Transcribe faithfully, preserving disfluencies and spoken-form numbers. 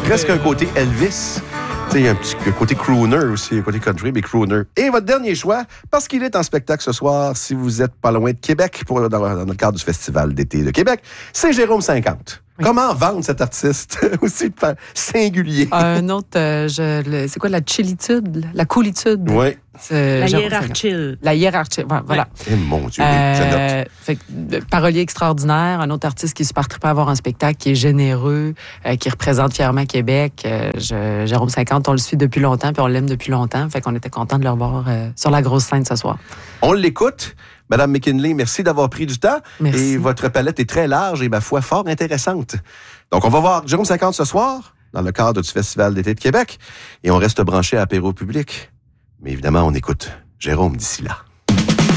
Presque un côté Elvis. Il y a un petit côté crooner aussi, un côté country, mais crooner. Et votre dernier choix, parce qu'il est en spectacle ce soir, si vous êtes pas loin de Québec, pour, dans, dans le cadre du Festival d'été de Québec, c'est Jérôme cinquante. Oui. Comment vendre cet artiste aussi singulier? Un autre, euh, je, le, c'est quoi, la chillitude, la coolitude? Oui. C'est la hiérarchie. La hiérarchie, voilà. Eh mon Dieu, euh, je note. Fait que, parolier extraordinaire, un autre artiste qui est super trippant à avoir un spectacle, qui est généreux, euh, qui représente fièrement Québec. Euh, je, Jérôme cinquante, on le suit depuis longtemps, puis on l'aime depuis longtemps. Fait qu'on était content de le revoir euh, sur la grosse scène ce soir. On l'écoute. Madame McKinley, merci d'avoir pris du temps. Merci. Et votre palette est très large et, ma foi, fort intéressante. Donc, on va voir Jérôme cinquante ce soir, dans le cadre du Festival d'été de Québec. Et on reste branché à Apéro Public. Mais évidemment, on écoute Jérôme d'ici là.